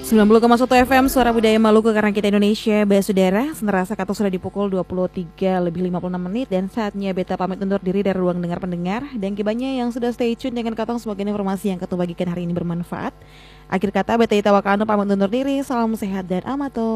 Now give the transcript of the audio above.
90,1 FM Suara Budaya Maluku karena kita Indonesia. Saudara, senerasa kata sudah dipukul 23:56 dan saatnya beta pamit undur diri dari ruang dengar pendengar. Dan kibanya yang sudah stay tune dengan katong sebagai informasi yang ketua bagikan hari ini bermanfaat. Akhir kata beta Ita Wakano pamit undur diri. Salam sehat dan amato.